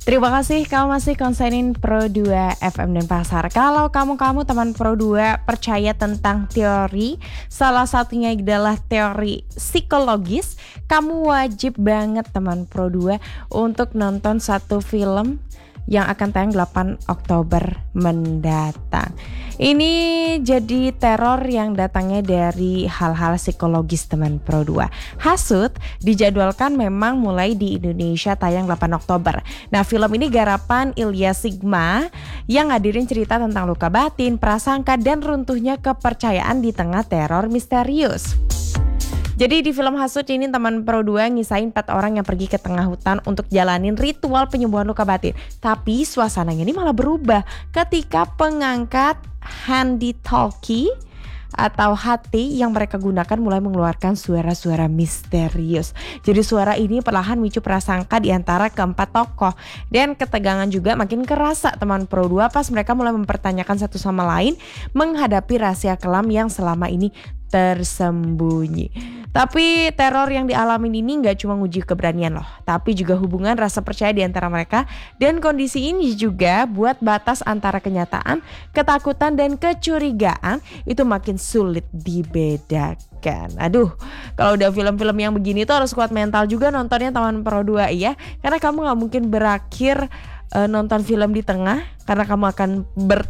Terima kasih kamu masih konsenin Pro 2 FM dan Pasar. Kalau kamu teman Pro 2 percaya tentang teori, salah satunya adalah teori psikologis, kamu wajib banget teman Pro 2 untuk nonton satu film yang akan tayang 8 Oktober mendatang. Ini jadi teror yang datangnya dari hal-hal psikologis teman Pro 2. Hasut dijadwalkan memang mulai di Indonesia tayang 8 Oktober. Nah, film ini garapan Ilya Sigma yang ngadirin cerita tentang luka batin, prasangka, dan runtuhnya kepercayaan di tengah teror misterius. Jadi di film Hasut ini teman Pro 2 ngisain 4 orang yang pergi ke tengah hutan untuk jalanin ritual penyembuhan luka batin. Tapi suasananya ini malah berubah ketika pengangkat handy talkie atau hati yang mereka gunakan mulai mengeluarkan suara-suara misterius. Jadi suara ini perlahan memicu prasangka di antara keempat tokoh. Dan ketegangan juga makin kerasa teman Pro 2 pas mereka mulai mempertanyakan satu sama lain menghadapi rahasia kelam yang selama ini tersembunyi. Tapi teror yang dialamin ini gak cuma nguji keberanian loh, tapi juga hubungan rasa percaya di antara mereka. Dan kondisi ini juga buat batas antara kenyataan, ketakutan, dan kecurigaan itu makin sulit dibedakan. Aduh, kalau udah film-film yang begini tuh harus kuat mental juga nontonnya teman Pro 2 ya. Karena kamu gak mungkin berakhir nonton film di tengah karena kamu akan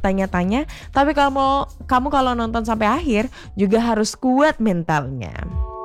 bertanya-tanya. Tapi kalau nonton sampai akhir juga harus kuat mentalnya.